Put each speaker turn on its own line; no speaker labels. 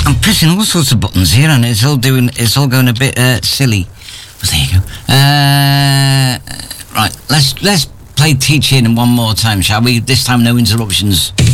I'm pressing all sorts of buttons here, and it's all going a bit silly. Well, there you go. Right, let's play Teaching one more time, shall we? This time, no interruptions.